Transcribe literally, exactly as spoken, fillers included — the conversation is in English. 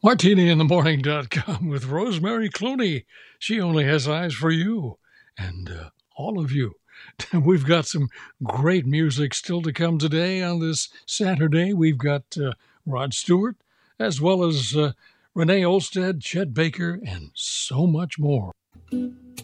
martini in the morning dot com with Rosemary Clooney. She only has eyes for you and uh, all of you. We've got some great music still to come today on this Saturday. We've got uh, Rod Stewart, as well as uh, Renee Olstead, Chet Baker, and so much more.